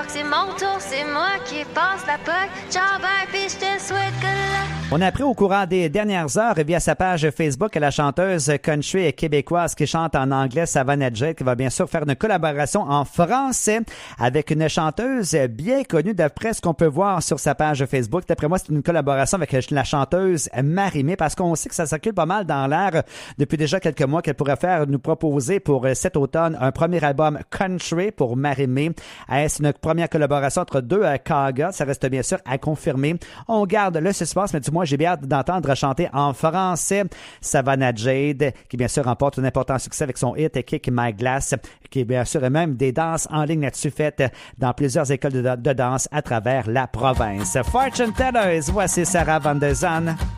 c'est mon tour, c'est moi qui passe la POC. Ciao, bye, puis je te souhaite que la... On a appris au courant des dernières heures via sa page Facebook que la chanteuse country québécoise qui chante en anglais Savannah Jade qui va bien sûr faire une collaboration en français avec une chanteuse bien connue d'après ce qu'on peut voir sur sa page Facebook. D'après moi, c'est une collaboration avec la chanteuse Marie-Mé parce qu'on sait que ça circule pas mal dans l'air depuis déjà quelques mois qu'elle pourrait nous proposer pour cet automne un premier album country pour Marie-Mé. C'est une première collaboration entre deux Kaga. Ça reste bien sûr à confirmer. On garde le suspense, mais du moins, j'ai bien hâte d'entendre chanter en français Savannah Jade, qui bien sûr remporte un important succès avec son hit Kick My Glass, qui est bien sûr même des danses en ligne là-dessus faites dans plusieurs écoles de danse à travers la province. Fortune Tellers, voici Sarah Van Der Zan.